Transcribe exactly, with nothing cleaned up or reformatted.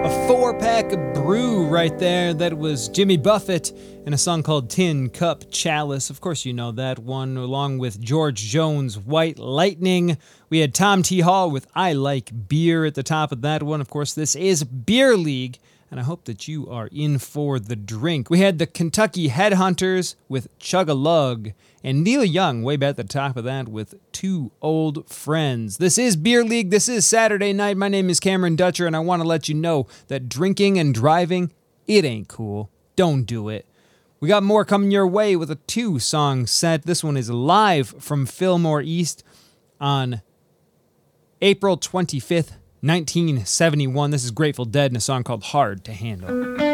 A four-pack of brew right there. That was Jimmy Buffett and a song called Tin Cup Chalice. Of course you know that one, along with George Jones' White Lightning. We had Tom T. Hall with I Like Beer at the top of that one. Of course, this is Beer League, and I hope that you are in for the drink. We had the Kentucky Headhunters with Chug-a-Lug, and Neil Young way back at the top of that with Two Old Friends. This is Beer League. This is Saturday night. My name is Cameron Dutcher, and I want to let you know that drinking and driving, it ain't cool. Don't do it. We got more coming your way with a two-song set. This one is live from Fillmore East on April twenty-fifth, nineteen seventy-one. This is Grateful Dead and a song called Hard to Handle.